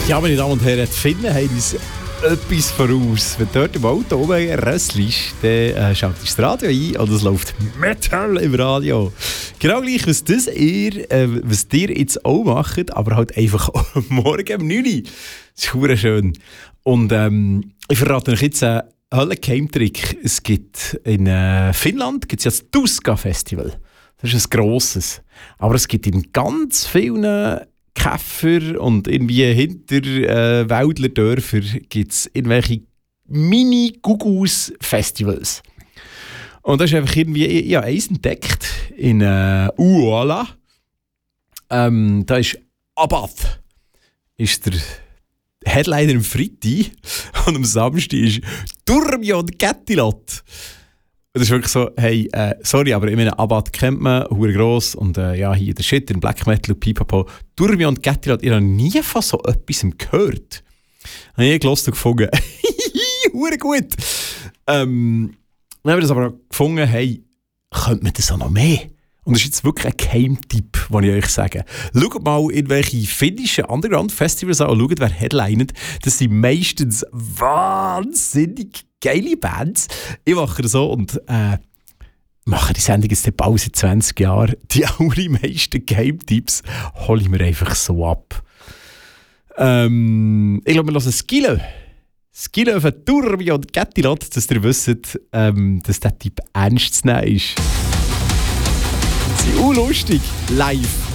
Ja, meine Damen und Herren, die Finnen haben uns etwas voraus. Wenn du dort im Auto oben rösselst, dann schaltest du das Radio ein und es läuft Metal im Radio. Genau gleich, was ihr jetzt auch macht, aber halt einfach morgen um 9 Uhr. Das ist verdammt schön. Und ich verrate euch jetzt einen Hölle-Geheimtrick. Es gibt in Finnland gibt's ja das Tuska-Festival. Das ist ein grosses. Aber es gibt in ganz vielen Käfer und irgendwie hinter Wäldlerdörfer gibt es irgendwelche Mini-Gugus-Festivals. Und da ist einfach irgendwie, eins entdeckt in Uala. Da ist Abad, ist der Headliner am Freitag und am Samstag ist Turmjon Kättilot. Und das ist wirklich so, hey, sorry, aber ich meine, Abad kennt man, hure gross und hier der Shit in Black Metal und Pipapo. Turmjon Kättilot, ich habe nie von so etwas gehört. Habe ich gehört und gefunden, hure gut. Dann haben wir das aber gefunden, hey, könnte man das auch noch mehr? Und das ist jetzt wirklich ein Geheimtipp, den ich euch sage. Schaut mal in welche finnischen Underground-Festivals an und schaut, wer headlinet. Das sind meistens wahnsinnig geile Bands. Ich mache das so und mache die Sendung jetzt bald seit 20 Jahren. Die allermeisten Geheimtipps hole ich mir einfach so ab. Ich glaube, wir hören Skille. Skille von Turmjon Kättilot, dass ihr wisst, dass der Tipp ernst zu nehmen ist. Sie lustig live.